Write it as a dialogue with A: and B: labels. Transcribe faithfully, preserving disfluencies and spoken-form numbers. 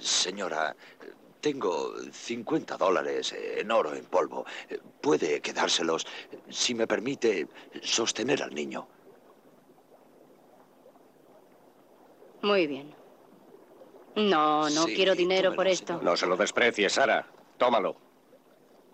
A: Señora, tengo cincuenta dólares en oro en polvo. Puede quedárselos si me permite sostener al niño.
B: Muy bien. No, no
A: Sí,
B: quiero dinero
A: tómelo,
B: por esto.
A: señor.
C: No se lo desprecies, Sara. Tómalo.